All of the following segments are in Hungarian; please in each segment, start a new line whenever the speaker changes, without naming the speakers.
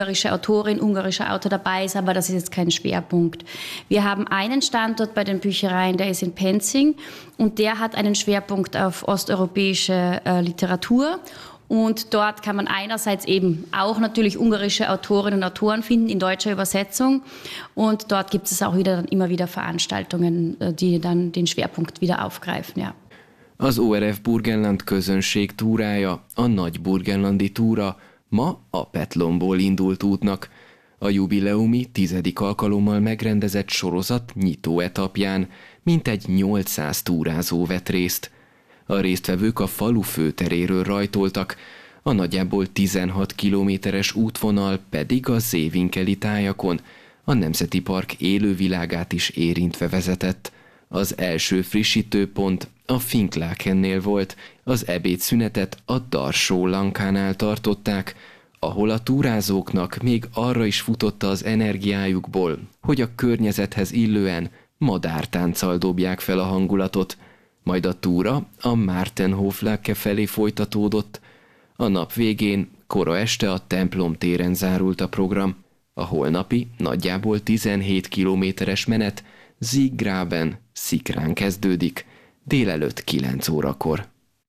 ungarische Autorin, ungarischer Autor dabei ist, aber das ist jetzt kein Schwerpunkt. Wir haben einen Standort bei den Büchereien, der ist in Penzing und der hat einen Schwerpunkt auf osteuropäische Literatur. Und dort kann man einerseits eben auch natürlich ungarische Autorinnen und Autoren finden in deutscher Übersetzung. Und dort gibt es auch immer wieder Veranstaltungen, die dann den Schwerpunkt wieder aufgreifen. Ja.
Az ORF Burgenland közönség túrája, a Nagy Burgenlandi túra ma a Petlomból indult útnak. A jubileumi 10. alkalommal megrendezett sorozat nyitó etapján mintegy 800 túrázó vett részt. A résztvevők a falu főteréről rajtoltak, a nagyjából 16 kilométeres útvonal pedig a zévinkeli tájakon, a Nemzeti Park élővilágát is érintve vezetett. Az első frissítőpont a Finklákennél volt, az ebédszünetet a Darsó Lankánál tartották, ahol a túrázóknak még arra is futotta az energiájukból, hogy a környezethez illően madártánccal dobják fel a hangulatot, majd a túra a Maartenhoflake felé folytatódott. A nap végén kora este a templom téren zárult a program. A holnapi, nagyjából 17 kilométeres menet Zieggraben, Szikrán kezdődik, délelőtt 9 órakor.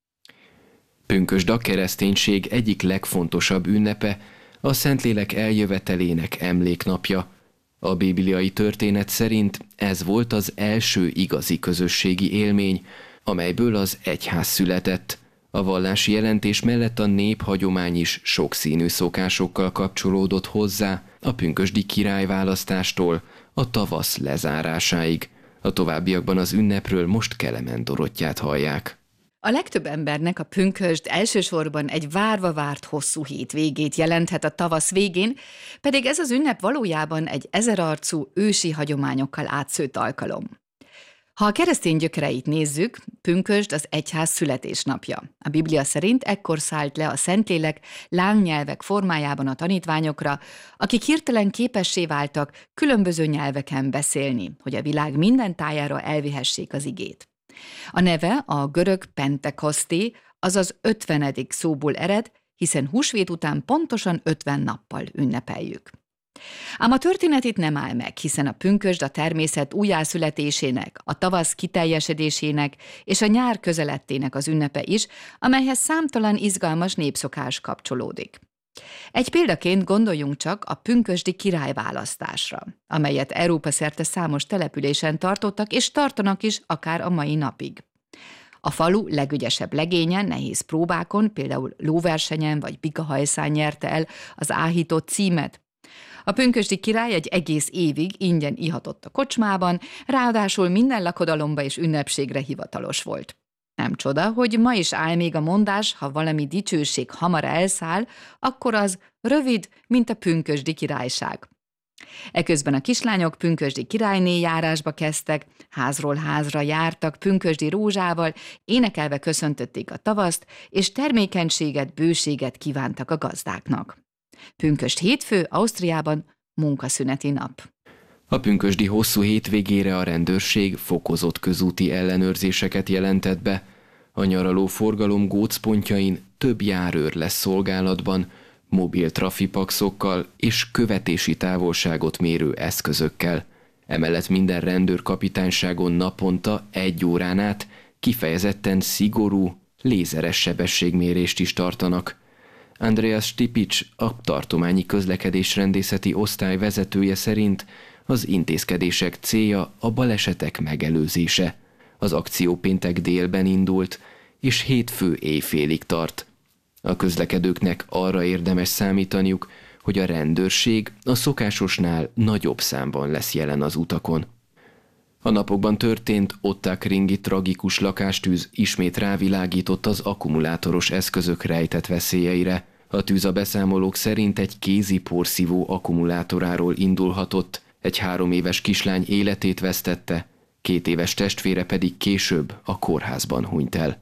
Pünkösd a kereszténység egyik legfontosabb ünnepe, a Szentlélek eljövetelének emléknapja. A bibliai történet szerint ez volt az első igazi közösségi élmény, amelyből az egyház született. A vallási jelentés mellett a néphagyomány is sokszínű szokásokkal kapcsolódott hozzá, a pünkösdi királyválasztástól a tavasz lezárásáig. A továbbiakban az ünnepről most Kelemen Dorottyát hallják.
A legtöbb embernek a pünkösd elsősorban egy várva várt hosszú hétvégét jelenthet a tavasz végén, pedig ez az ünnep valójában egy ezerarcú ősi hagyományokkal átszőtt alkalom. Ha a keresztény gyökereit nézzük, pünkösd az egyház születésnapja. A Biblia szerint ekkor szállt le a Szentlélek lángnyelvek formájában a tanítványokra, akik hirtelen képessé váltak különböző nyelveken beszélni, hogy a világ minden tájára elvihessék az igét. A neve a görög Pentekoszté, azaz 50. szóból ered, hiszen húsvét után pontosan 50 nappal ünnepeljük. Ám a történet itt nem áll meg, hiszen a pünkösd a természet újjászületésének, a tavasz kiteljesedésének és a nyár közelettének az ünnepe is, amelyhez számtalan izgalmas népszokás kapcsolódik. Egy példaként gondoljunk csak a pünkösdi királyválasztásra, amelyet Európa szerte számos településen tartottak és tartanak is akár a mai napig. A falu legügyesebb legénye nehéz próbákon, például lóversenyen vagy bikahajszán nyerte el az áhított címet. A pünkösdi király egy egész évig ingyen ihatott a kocsmában, ráadásul minden lakodalomba és ünnepségre hivatalos volt. Nem csoda, hogy ma is áll még a mondás, ha valami dicsőség hamar elszáll, akkor az rövid, mint a pünkösdi királyság. Eközben a kislányok pünkösdi királyné járásba kezdtek, házról házra jártak pünkösdi rózsával, énekelve köszöntötték a tavaszt, és termékenységet, bőséget kívántak a gazdáknak. Pünkösd hétfő Ausztriában munkaszüneti nap.
A pünkösdi hosszú hétvégére a rendőrség fokozott közúti ellenőrzéseket jelentett be. A nyaraló forgalom gócpontjain több járőr lesz szolgálatban, mobil trafipaxokkal és követési távolságot mérő eszközökkel. Emellett minden rendőrkapitányságon naponta 1 órán át kifejezetten szigorú, lézeres sebességmérést is tartanak. Andreas Stipics, a tartományi közlekedésrendészeti osztály vezetője szerint az intézkedések célja a balesetek megelőzése. Az akció péntek délben indult, és hétfő éjfélig tart. A közlekedőknek arra érdemes számítaniuk, hogy a rendőrség a szokásosnál nagyobb számban lesz jelen az utakon. A napokban történt Ottakringi tragikus lakástűz ismét rávilágított az akkumulátoros eszközök rejtett veszélyeire. A tűz a beszámolók szerint egy kézi porszívó akkumulátoráról indulhatott, egy 3 éves kislány életét vesztette, 2 éves testvére pedig később a kórházban hunyt el.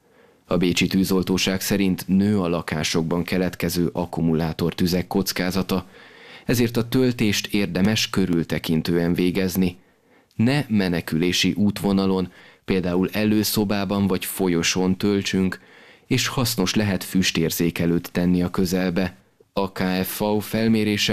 A bécsi tűzoltóság szerint nő a lakásokban keletkező akkumulátortüzek kockázata, ezért a töltést érdemes körültekintően végezni. Ne menekülési útvonalon, például előszobában vagy folyosón töltsünk, és hasznos lehet füstérzékelőt tenni a közelbe. A KFV felmérése